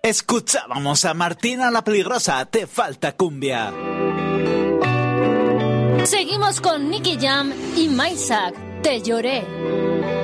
Escuchábamos a Martina la Peligrosa, Te falta cumbia. Seguimos con Nicky Jam y Maisak, Te lloré.